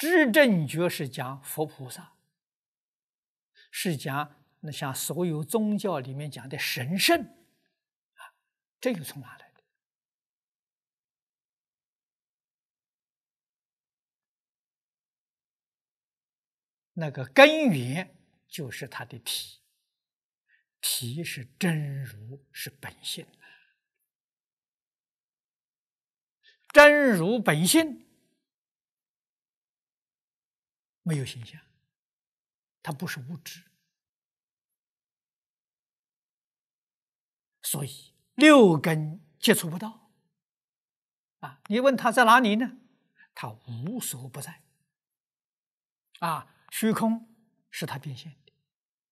知正觉是讲佛菩萨，是讲那像所有宗教里面讲的神圣啊，这个从哪来的？那个根源就是它的体，体是真如，是本性。真如本性没有形象，它不是物质，所以六根接触不到啊。你问他在哪里呢？他无所不在啊。虚空是他变现的。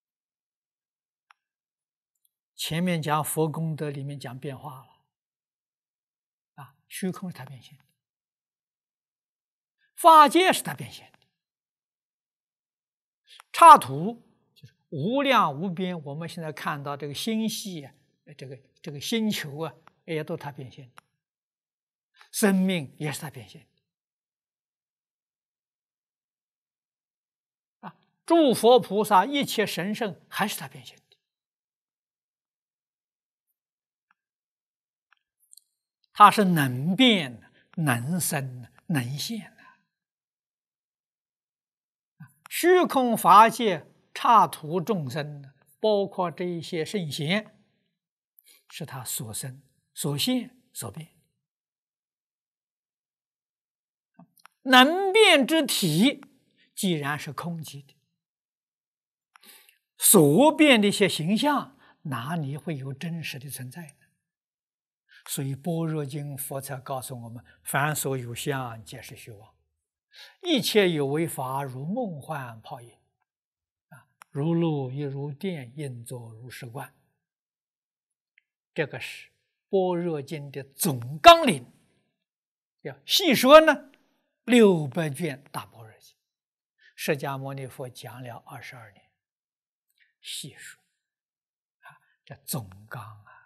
前面讲佛功德里面讲变化了啊，虚空是他变现的，法界是他变现的，刹土就是无量无边。我们现在看到这个星系啊，这个星球啊，也都他变现的，生命也是他变现的啊。诸佛菩萨一切神圣还是他变现的。它是能变、能生、能现的。虚空法界、刹土众生，包括这一些圣贤，是他所生、所现、所变。能变之体，既然是空寂的，所变的一些形象，哪里会有真实的存在呢？所以《般若经》佛才告诉我们：凡所有相，皆是虚妄；一切有为法，如梦幻泡影，如露亦如电，应作如是观。这个是《般若经》的总纲领。要细说呢，600卷大般若经，释迦牟尼佛讲了22年，细说啊，这总纲啊。